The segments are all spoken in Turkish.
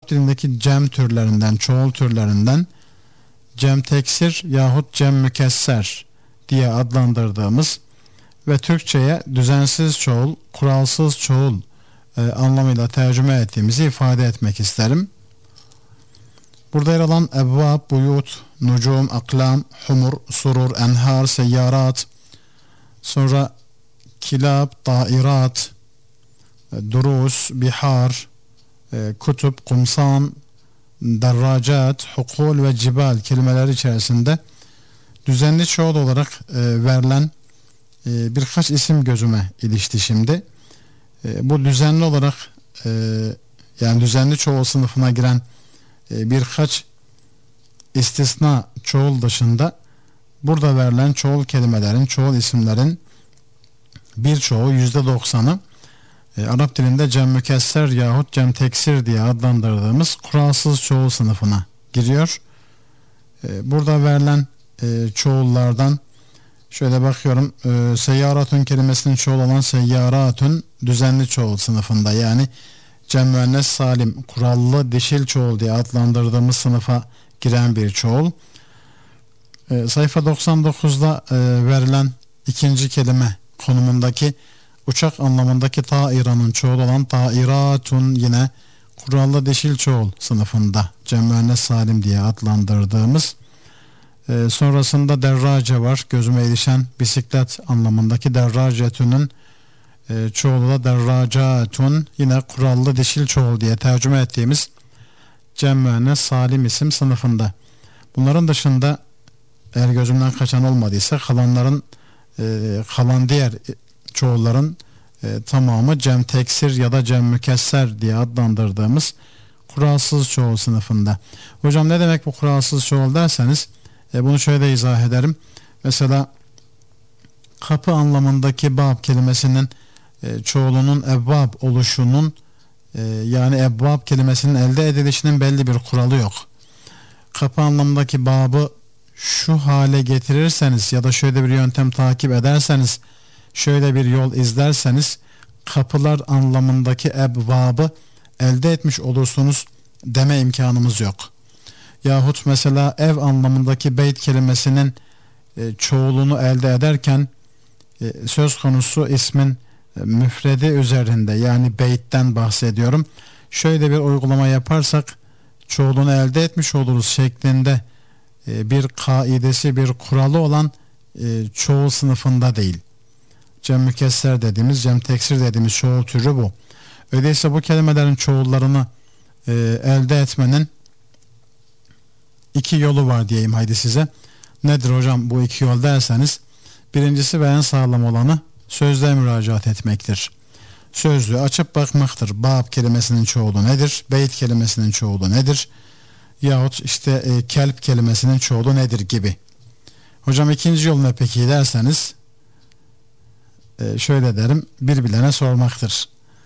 Arap dilindeki cem türlerinden, çoğul türlerinden cem teksir yahut cem mükesser diye adlandırdığımız ve Türkçe'ye düzensiz çoğul, kuralsız çoğul anlamıyla tercüme ettiğimizi ifade etmek isterim. Burada yer alan ebvab, buyut, nucum, aklam, humur, surur, enhar, seyyarat, sonra kilab, dairat, durus, bihar, kutup, kumsan, derracat, hukul ve cibal kelimeleri içerisinde düzenli çoğul olarak verilen birkaç isim gözüme ilişti şimdi. Bu düzenli olarak yani düzenli çoğul sınıfına giren birkaç istisna çoğul dışında burada verilen çoğul kelimelerin, çoğul isimlerin birçoğu %90'ı Arap dilinde cem mükesser yahut cem teksir diye adlandırdığımız kuralsız çoğul sınıfına giriyor. Burada verilen çoğullardan şöyle bakıyorum, seyyaratun kelimesinin çoğul olan seyyaratun düzenli çoğul sınıfında, yani cem müennes salim kurallı dişil çoğul diye adlandırdığımız sınıfa giren bir çoğul. Sayfa 99'da verilen ikinci kelime konumundaki uçak anlamındaki tairanın çoğul olan tairatun yine kurallı dişil çoğul sınıfında cem müennes salim diye adlandırdığımız. Sonrasında derrace var, gözüme ilişen bisiklet anlamındaki derracetünün çoğulu da derracatun yine kurallı dişil çoğul diye tercüme ettiğimiz cem müennes salim isim sınıfında. Bunların dışında eğer gözümden kaçan olmadıysa kalan diğer çoğulların tamamı cem teksir ya da cem mükesser diye adlandırdığımız kuralsız çoğul sınıfında. Hocam ne demek bu kuralsız çoğul derseniz bunu şöyle izah ederim. Mesela kapı anlamındaki bab kelimesinin çoğulunun ebbab oluşunun yani ebbab kelimesinin elde edilişinin belli bir kuralı yok. Kapı anlamındaki babı şu hale getirirseniz ya da şöyle bir yöntem takip ederseniz, şöyle bir yol izlerseniz kapılar anlamındaki ebbabı elde etmiş olursunuz deme imkanımız yok. Yahut mesela ev anlamındaki beyt kelimesinin çoğulunu elde ederken söz konusu ismin müfredi üzerinde, yani beytten bahsediyorum, şöyle bir uygulama yaparsak çoğulunu elde etmiş oluruz şeklinde bir kaidesi, bir kuralı olan çoğul sınıfında değil. Cem mükesser dediğimiz, cem teksir dediğimiz çoğul türü bu. Öyleyse bu kelimelerin çoğullarını elde etmenin iki yolu var diyeyim haydi size. Nedir hocam bu iki yol derseniz, birincisi ve en sağlam olanı sözlüğe müracaat etmektir. Sözlüğü açıp bakmaktır. Bab kelimesinin çoğulu nedir? Beyt kelimesinin çoğulu nedir? Yahut işte kelp kelimesinin çoğulu nedir gibi. Hocam ikinci yol ne peki derseniz, şöyle derim, bir bilene sormaktır.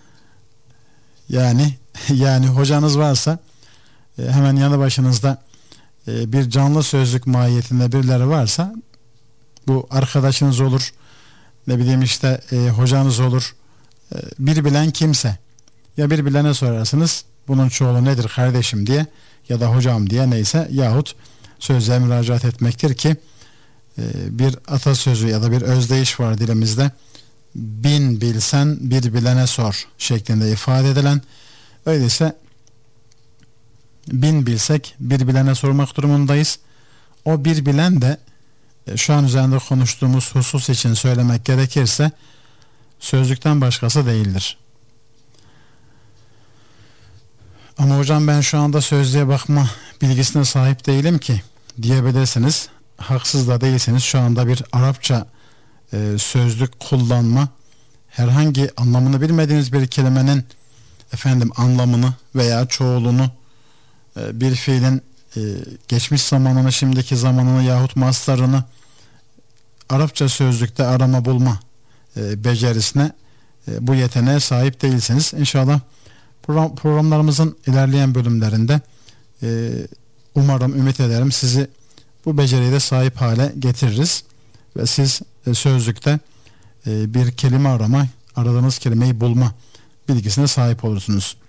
Yani hocanız varsa hemen yanı başınızda bir canlı sözlük mahiyetinde birileri varsa, bu arkadaşınız olur, ne bileyim işte hocanız olur, bir bilen kimse, ya bir bilene sorarsınız bunun çoğulu nedir kardeşim diye ya da hocam diye, neyse, yahut sözlüğe müracaat etmektir ki bir atasözü ya da bir özdeyiş var dilimizde, bin bilsen bir bilene sor şeklinde ifade edilen. Öyleyse bin bilsek bir bilene sormak durumundayız. O bir bilen de şu an üzerinde konuştuğumuz husus için söylemek gerekirse sözlükten başkası değildir. Ama hocam ben şu anda sözlüğe bakma bilgisine sahip değilim ki diyebilirsiniz. Haksız da değilsiniz. Şu anda bir Arapça sözlük kullanma, herhangi anlamını bilmediğiniz bir kelimenin anlamını veya çoğulunu, bir fiilin geçmiş zamanını, şimdiki zamanını yahut mastarını Arapça sözlükte arama bulma becerisine, bu yeteneğe sahip değilsiniz. İnşallah programlarımızın ilerleyen bölümlerinde umarım, ümit ederim sizi bu beceriye de sahip hale getiririz ve siz sözlükte bir kelime arama, aradığınız kelimeyi bulma bilgisine sahip olursunuz.